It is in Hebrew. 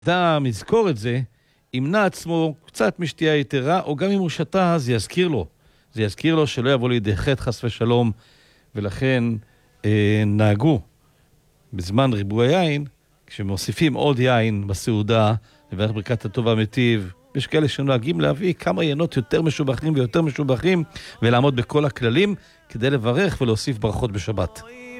אדם יזכור את זה, ימנע עצמו קצת משתייה יתרה, או גם אם הוא שתה, זה יזכיר לו. זה יזכיר לו שלא יבוא לידי חטא חס ושלום, ולכן נהגו בזמן ריבוי היין, כשמוסיפים עוד יין בסעודה, לברך ברכת הטוב והמיטיב, יש כאלה שנוהגים להביא כמה יינות יותר משובחים ויותר משובחים, ולעמוד בכל הכללים, כדי לברך ולהוסיף ברכות בשבת.